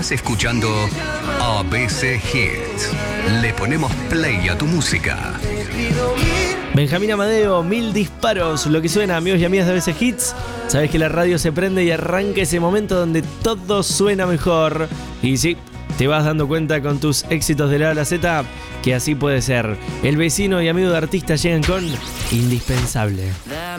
Estás escuchando ABC Hits. Le ponemos play a tu música. Benjamín Amadeo, 1000 disparos. Lo que suena, amigos y amigas de ABC Hits. Sabes que la radio se prende y arranca ese momento donde todo suena mejor. Y sí, te vas dando cuenta con tus éxitos de la A a la Z que así puede ser. El vecino y amigo de artistas llegan con Indispensable.